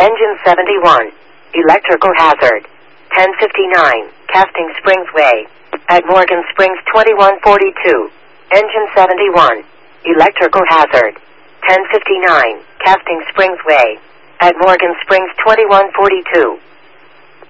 Engine 71. Electrical hazard. 1059, Casting Springs Way. At Morgan Springs 2142. Engine 71. Electrical hazard. 1059, Casting Springs Way. At Morgan Springs 2142.